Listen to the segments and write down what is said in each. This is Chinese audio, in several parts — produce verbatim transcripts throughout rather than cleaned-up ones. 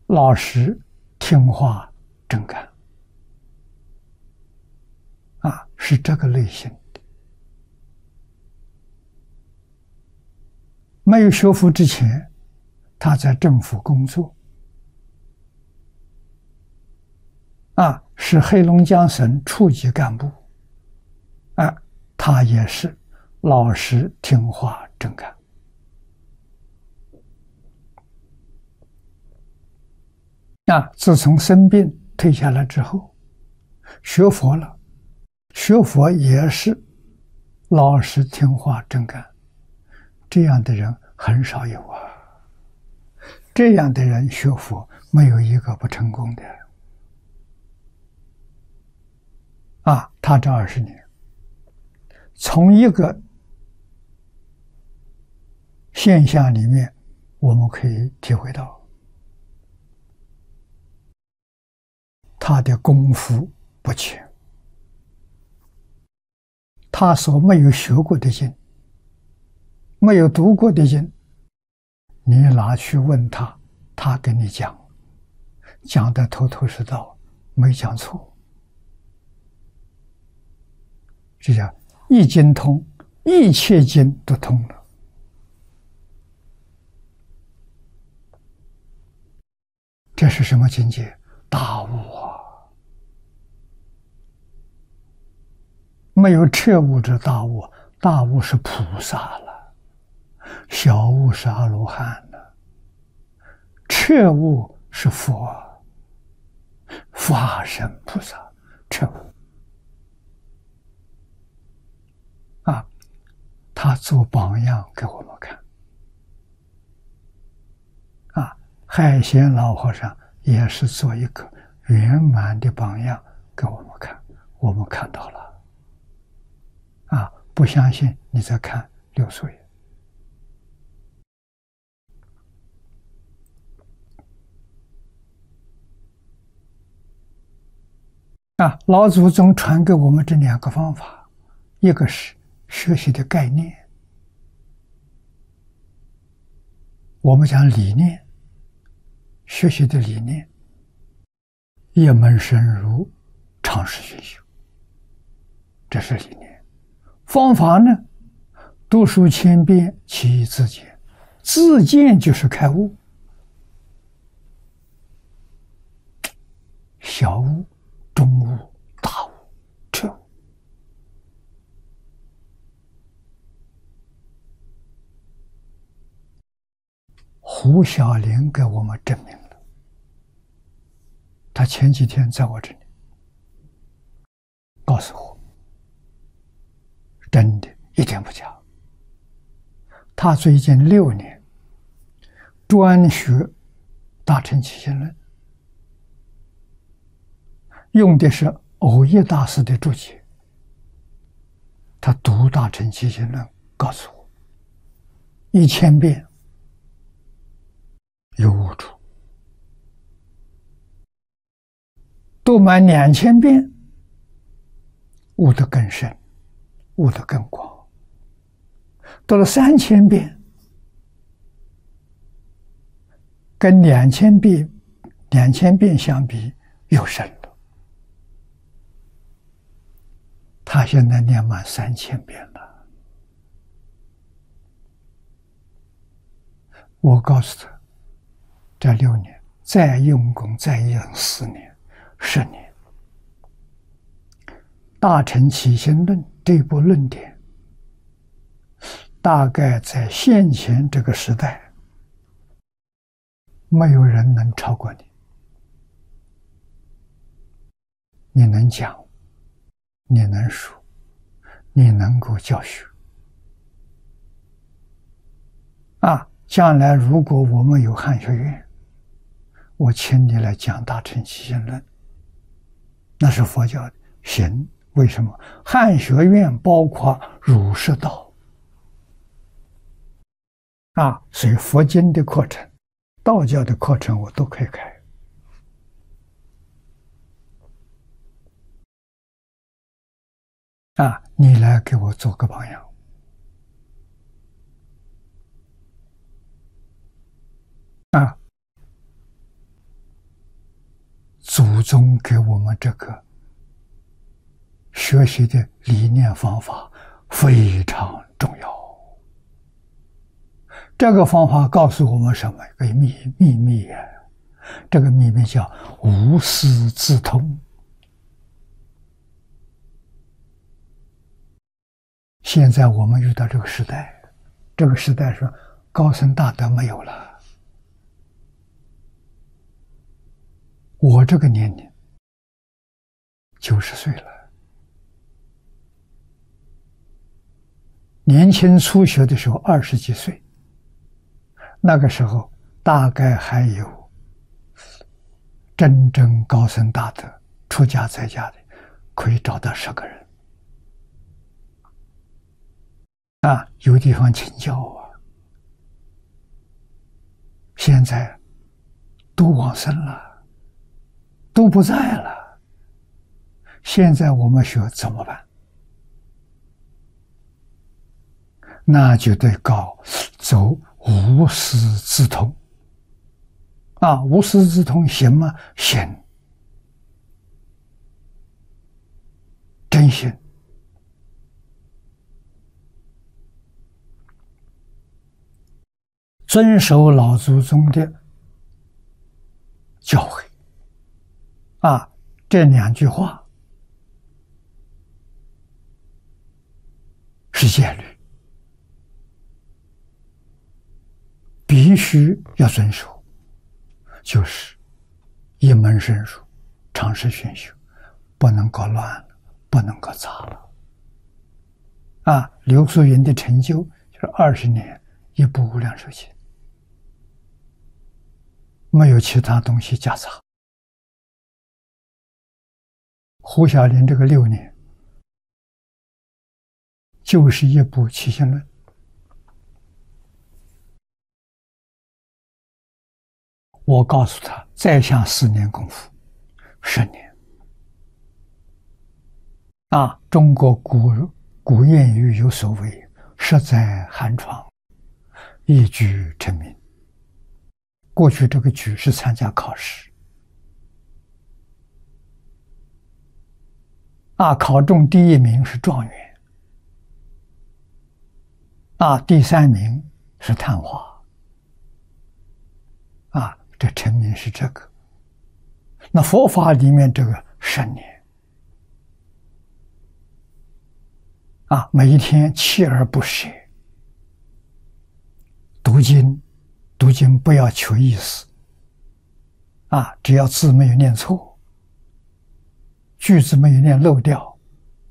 老实、听话、真干，啊，是这个类型的。没有学佛之前，他在政府工作，啊，是黑龙江省处级干部，啊，他也是老实、听话、真干。啊，自从生病退下来之后，学佛了，学佛也是老实、听话、真干，这样的人很少有啊。这样的人学佛没有一个不成功的。啊，他这二十年，从一个现象里面，我们可以体会到他的功夫不浅，他所没有学过的经，没有读过的经，你拿去问他，他给你讲，讲得头头是道，没讲错。这叫一经通，一切经都通了。这是什么境界？大悟啊！没有彻悟之大悟，大悟是菩萨了，小悟是阿罗汉了，彻悟是佛，法身菩萨彻悟。啊，他做榜样给我们看。啊，海贤老和尚也是做一个圆满的榜样给我们看，我们看到了。啊，不相信你再看六祖爷。啊，老祖宗传给我们这两个方法，一个是学习的概念，我们讲理念，学习的理念，一门深入，长时熏修，这是理念。方法呢，读书千遍，其义自见，自见就是开悟，小悟、中悟、大悟、彻悟。胡小林给我们证明了，他前几天在我这里告诉我，真的一点不假。他最近六年专学大乘起信论，用的是藕益大师的注解。他读大乘起信论，告诉我一千遍有悟处，读满两千遍，悟得更深，悟得更广。读了三千遍，跟两千遍两千遍相比又深了。他现在念满三千遍了。我告诉他，这六年再用功，再用四年、十年，大乘起信论这部论点，大概在现前这个时代，没有人能超过你。你能讲，你能说，你能够教学。啊，将来如果我们有汉学院，我请你来讲大乘起信论，那是佛教的，行。为什么？汉学院包括儒释道啊，所以佛经的课程、道教的课程我都可以开。啊，你来给我做个榜样。啊， 祖宗给我们这个学习的理念方法非常重要。这个方法告诉我们什么？一个秘秘密呀、啊！这个秘密叫无师自通。现在我们遇到这个时代，这个时代说高僧大德没有了。我这个年龄九十岁了，年轻初学的时候二十几岁，那个时候大概还有真正高僧大德出家在家的可以找到十个人啊，有地方请教啊。现在都往生了，都不在了。现在我们学怎么办？那就得搞走无师自通啊！无师自通行吗？行，真行。遵守老祖宗的教诲啊，这两句话是戒律，必须要遵守，就是一门深入，常识熏修，不能搞乱了，不能搞杂了。啊，刘素云的成就就是二十年一部无量寿经，没有其他东西夹杂。胡小林这个六年，就是一部起信论。我告诉他，再下四年功夫，十年。啊，中国古古谚语有所谓“十载寒窗，一举成名”。过去这个举是参加考试，啊，考中第一名是状元，啊，第三名是探花，啊，这成名是这个。那佛法里面这个十年，啊，每一天锲而不舍，读经。读经不要求意思，啊，只要字没有念错，句子没有念漏掉，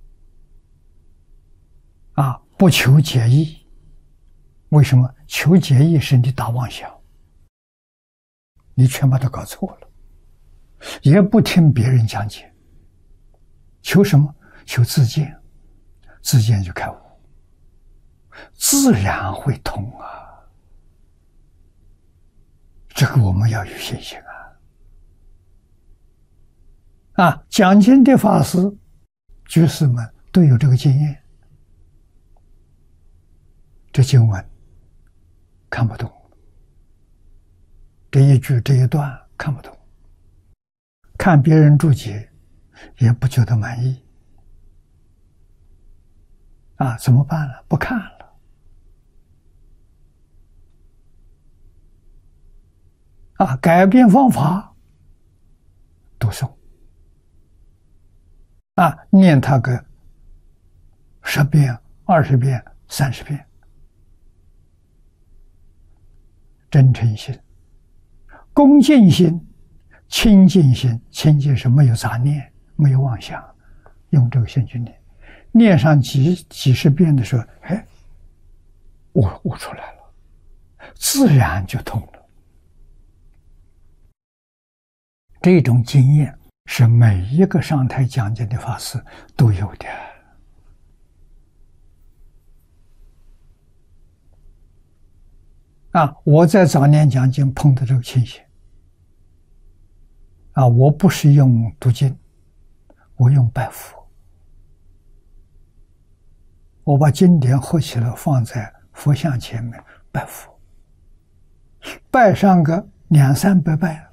啊，不求解义。为什么？求解义是你打妄想，你全把它搞错了。也不听别人讲解，求什么？求自见，自见就开悟，自然会通啊。这个我们要有信心啊！啊，讲经的法师、居士们都有这个经验。这经文看不懂，这一句这一段看不懂，看别人注解也不觉得满意。啊，怎么办呢？不看了。啊，改变方法，读诵，啊，念它个十遍、二十遍、三十遍，真诚心、恭敬心、清净心，清净是没有杂念、没有妄想，用这个心去念，念上几几十遍的时候，哎，悟悟出来了，自然就通了。这种经验是每一个上台讲经的法师都有的。啊，我在早年讲经碰到这个情形。啊，我不是用读经，我用拜佛。我把经典合起来放在佛像前面拜佛，拜上个两三百拜。